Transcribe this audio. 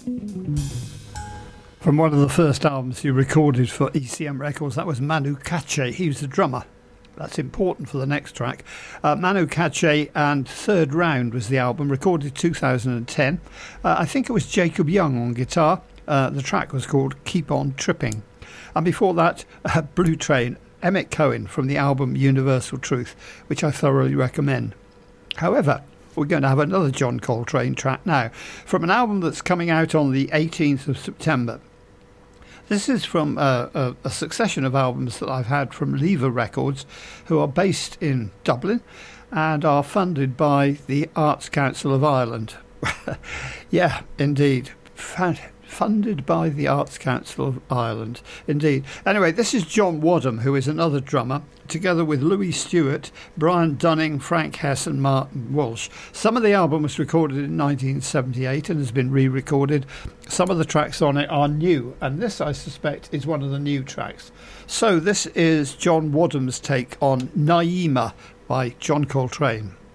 From one of the first albums he recorded for ECM Records, that was Manu Katché. He was the drummer. That's important for the next track. Manu Katché and Third Round was the album, recorded 2010. I think it was Jacob Young on guitar. The track was called Keep On Tripping. And before that, Blue Train, Emmett Cohen from the album Universal Truth, which I thoroughly recommend. However, we're going to have another John Coltrane track now from an album that's coming out on the 18th of September. This is from a succession of albums that I've had from Lever Records, who are based in Dublin and are funded by the Arts Council of Ireland. Yeah, indeed. Funded by the Arts Council of Ireland, indeed. Anyway, this is John Wadham, who is another drummer, together with Louis Stewart, Brian Dunning, Frank Hess and Martin Walsh. Some of the album was recorded in 1978 and has been re-recorded. Some of the tracks on it are new, and this, I suspect, is one of the new tracks. So this is John Wadham's take on Naima by John Coltrane.